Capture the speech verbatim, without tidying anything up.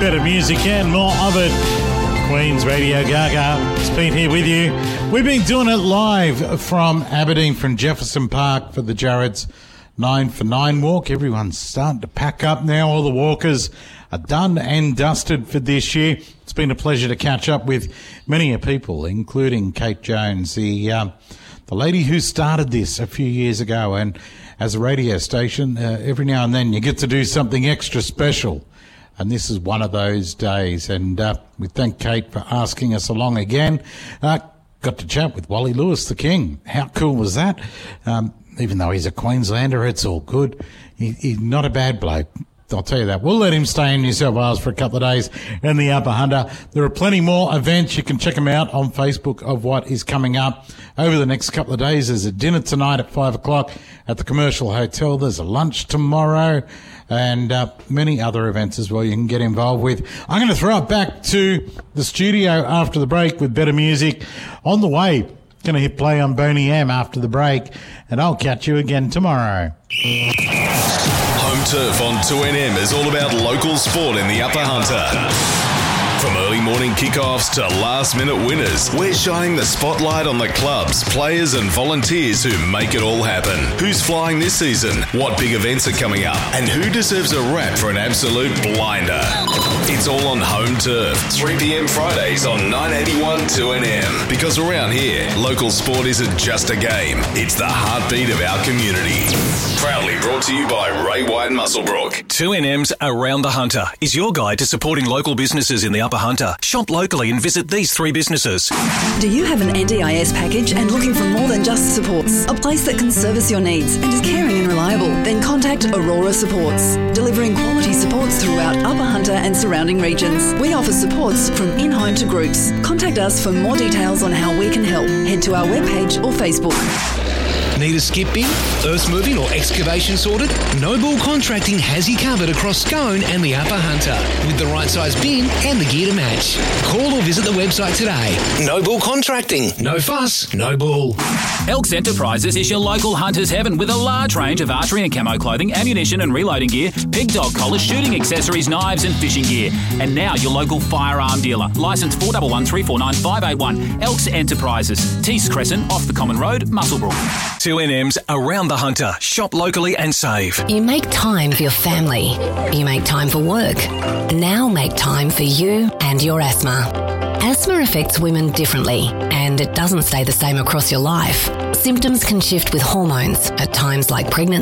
Better music and more of it. Queen's Radio Gaga. It's been here with you. We've been doing it live from Aberdeen, from Jefferson Park for the Jarreds nine for nine walk. Everyone's starting to pack up now. All the walkers are done and dusted for this year. It's been a pleasure to catch up with many people, including Kate Jones, the uh, the lady who started this a few years ago. And as a radio station, uh, every now and then you get to do something extra special. And this is one of those days. And uh, we thank Kate for asking us along again. Uh, got to chat with Wally Lewis, the King. How cool was that? Um, even though he's a Queenslander, it's all good. He, he's not a bad bloke. I'll tell you that. We'll let him stay in New South Wales for a couple of days in the Upper Hunter. There are plenty more events. You can check them out on Facebook of what is coming up over the next couple of days. There's a dinner tonight at five o'clock at the Commercial Hotel. There's a lunch tomorrow and uh, many other events as well you can get involved with. I'm going to throw it back to the studio after the break with better music. On the way, going to hit play on Boney M after the break, and I'll catch you again tomorrow. Home Turf on two N M is all about local sport in the Upper Hunter. From early morning kickoffs to last-minute winners, we're shining the spotlight on the clubs, players and volunteers who make it all happen. Who's flying this season? What big events are coming up? And who deserves a rap for an absolute blinder? It's all on Home Turf, three p.m. Fridays on nine eighty-one two N M. Because around here, local sport isn't just a game, it's the heartbeat of our community. Proudly brought to you by Ray White Musselbrook. two N M's Around the Hunter is your guide to supporting local businesses in the Upper Hunter. Shop locally and visit these three businesses. Do you have an N D I S package and looking for more than just supports? A place that can service your needs and is caring and reliable? Then contact Aurora Supports, delivering quality supports throughout Upper Hunter and surrounding regions. We offer supports from in-home to groups. Contact us for more details on how we can help. Head to our webpage or Facebook. Need a skip bin, earth moving or excavation sorted? Noble Contracting has you covered across Scone and the Upper Hunter with the right size bin and the gear to match. Call or visit the website today. Noble Contracting. No fuss, no bull. Elks Enterprises is your local hunter's heaven with a large range of archery and camo clothing, ammunition and reloading gear, pig dog collars, shooting accessories, knives and fishing gear. And now your local firearm dealer. Licence four one one three four nine five eight one. Elks Enterprises. Tees Crescent off the Common Road, Musselbrook. two N M's Around the Hunter. Shop locally and save. You make time for your family. You make time for work. Now make time for you and your asthma. Asthma affects women differently, and it doesn't stay the same across your life. Symptoms can shift with hormones, at times like pregnancy.